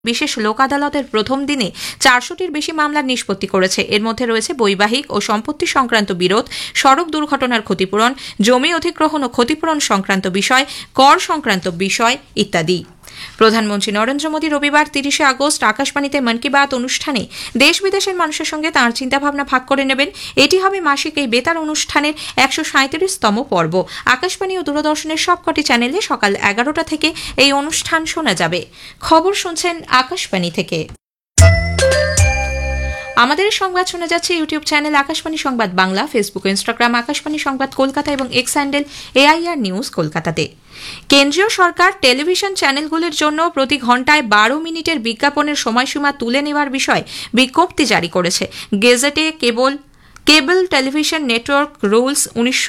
বিশেষ লোক আদালতের প্রথম দিনে 400টির বেশি মামলার নিষ্পত্তি করেছে। এর মধ্যে রয়েছে বৈবাহিক ও সম্পত্তি সংক্রান্ত বিরোধ, সড়ক দুর্ঘটনার ক্ষতিপূরণ, জমি অধিগ্রহণ ও ক্ষতিপূরণ সংক্রান্ত বিষয়, কর সংক্রান্ত বিষয় ইত্যাদি। প্রধানমন্ত্রী নরেন্দ্র মোদী রবিবার 30 আগস্ট আকাশবাণীতে মন কি বাত অনুষ্ঠানে দেশ বিদেশের মানুষের সঙ্গে তাঁর চিন্তাভাবনা ভাগ করে নেবেন। এটি হবে মাসিক এই বেতার অনুষ্ঠানের 137তম পর্ব। আকাশবাণী ও দূরদর্শনের সবকটি চ্যানেলে সকাল 11টা থেকে এই অনুষ্ঠান শোনা যাবে। খবর শুনছেন আকাশবাণী থেকে। আমাদের সংবাদ শোনা যাচ্ছে ইউটিউব চ্যানেল আকাশবাণী সংবাদ বাংলা, ফেসবুক ও ইনস্টাগ্রাম আকাশবাণী সংবাদ কলকাতা এবং এক্স হ্যান্ডেল AIR নিউজ কলকাতাতে। কেন্দ্রীয় সরকার টেলিভিশন চ্যানেলগুলির জন্য প্রতি ঘণ্টায় 12 মিনিটের বিজ্ঞাপনের সময়সীমা তুলে নেওয়ার বিষয়ে বিজ্ঞপ্তি জারি করেছে। গেজেটে কেবল টেলিভিশন নেটওয়ার্ক রুলস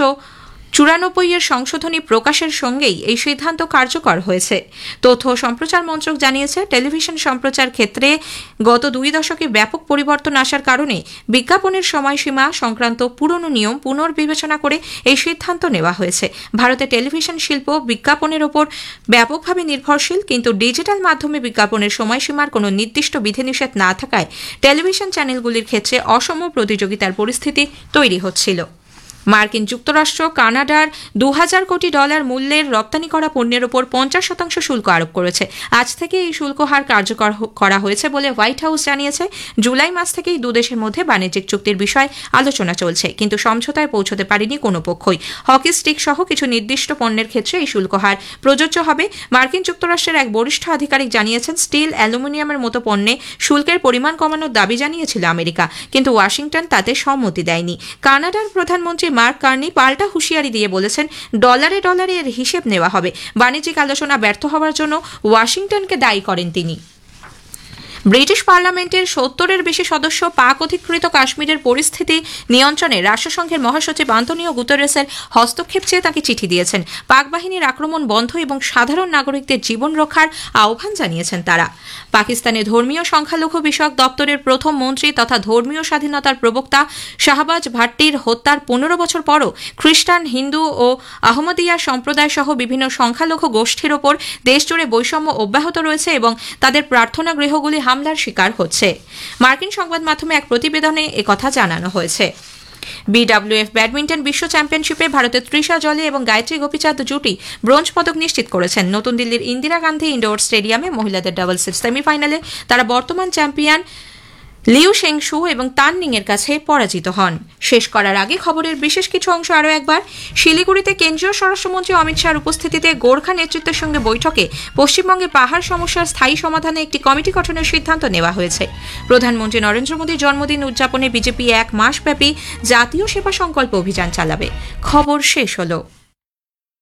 1994 এর সংশোধনী প্রকাশের সঙ্গেই এই সিদ্ধান্ত কার্যকর হয়েছে। তথ্য ও সম্প্রচার মন্ত্রক জানিয়েছে, টেলিভিশন সম্প্রচার ক্ষেত্রে গত 2 দশকে ব্যাপক পরিবর্তন আসার কারণে বিজ্ঞাপনের সময়সীমা সংক্রান্ত পুরনো নিয়ম পুনর্বিবেচনা করে এই সিদ্ধান্ত নেওয়া হয়েছে। ভারতে টেলিভিশন শিল্প বিজ্ঞাপনের ওপর ব্যাপকভাবে নির্ভরশীল, কিন্তু ডিজিটাল মাধ্যমে বিজ্ঞাপনের সময়সীমার কোনো নির্দিষ্ট বিধিনিষেধ না থাকায় টেলিভিশন চ্যানেলগুলির ক্ষেত্রে অসম প্রতিযোগিতার পরিস্থিতি তৈরি হচ্ছিল। মার্কিন যুক্তরাষ্ট্র কানাডার $2000 কোটি মূল্যের রপ্তানি করা পণ্যের ওপর 50% শুল্ক আরোপ করেছে। আজ থেকে এই শুল্ক হার কার্যকর করা হয়েছে বলে হোয়াইট হাউস জানিয়েছে। জুলাই মাস থেকেই দুদেশের মধ্যে বাণিজ্যিক চুক্তির বিষয়ে আলোচনা চলছে, কিন্তু সমঝোতায় পৌঁছতে পারেনি কোনো পক্ষই। হকি স্টিক সহ কিছু নির্দিষ্ট পণ্যের ক্ষেত্রে এই শুল্ক হার প্রযোজ্য হবে। মার্কিন যুক্তরাষ্ট্রের এক বরিষ্ঠ আধিকারিক জানিয়েছেন, স্টিল, অ্যালুমিনিয়ামের মতো পণ্যে শুল্কের পরিমাণ কমানোর দাবি জানিয়েছিল আমেরিকা, কিন্তু ওয়াশিংটন তাতে সম্মতি দেয়নি। কানাডার প্রধানমন্ত্রী মার্ক কার্নি পাল্টা হুঁশিয়ারি দিয়ে বলেছেন, ডলারে ডলারে এর হিসেব নেওয়া হবে। বাণিজ্যিক আলোচনা ব্যর্থ হওয়ার জন্য ওয়াশিংটনকে দায়ী করেন তিনি। ব্রিটিশ পার্লামেন্টের 70-এর বেশি সদস্য পাক অধিকৃত কাশ্মীরের পরিস্থিতি নিয়ন্ত্রণে রাষ্ট্রসংঘের মহাসচিব আন্তোনিও গুতেরেসের হস্তক্ষেপ চেয়ে তাকে চিঠি দিয়েছেন। পাক বাহিনীর আক্রমণ বন্ধ এবং সাধারণ নাগরিকদের জীবন রক্ষার আহ্বান জানিয়েছেন তারা। পাকিস্তানে ধর্মীয় সংখ্যালঘু বিষয়ক দপ্তরের প্রথম মন্ত্রী তথা ধর্মীয় স্বাধীনতার প্রবক্তা শাহবাজ ভাট্টির হত্যার 15 বছর পরও খ্রিস্টান, হিন্দু ও আহমদিয়া সম্প্রদায় সহ বিভিন্ন সংখ্যালঘু গোষ্ঠীর ওপর দেশজুড়ে বৈষম্য অব্যাহত রয়েছে এবং তাদের প্রার্থনা গৃহগুলি হামলার শিকার হচ্ছে। মার্কিন সংবাদ মাধ্যমে এক প্রতিবেদনে একথা জানানো হয়েছে। BWF ব্যাডমিন্টন বিশ্ব চ্যাম্পিয়নশিপে ভারতের তৃষা জলি এবং গায়ত্রী গোপীচাঁদ জুটি ব্রোঞ্জ পদক নিশ্চিত করেছেন। নতুন দিল্লির ইন্দিরা গান্ধী ইনডোর স্টেডিয়ামে মহিলাদের ডাবলসের সেমিফাইনালে তারা বর্তমান চ্যাম্পিয়ন লিউ শেংশু এবং তাননিং এর কাছে পরাজিত হন। শেষ করার আগে খবরের বিশেষ কিছু অংশ আরও একবার। শিলিগুড়িতে কেন্দ্রীয় স্বরাষ্ট্রমন্ত্রী অমিত শাহর উপস্থিতিতে গোর্খা নেতৃত্বের সঙ্গে বৈঠকে পশ্চিমবঙ্গে পাহাড় সমস্যার স্থায়ী সমাধানে একটি কমিটি গঠনের সিদ্ধান্ত নেওয়া হয়েছে। প্রধানমন্ত্রী নরেন্দ্র মোদীর জন্মদিন উদযাপনে বিজেপি 1 মাসব্যাপী জাতীয় সেবা সংকল্প অভিযান চালাবে। খবর শেষ হলো।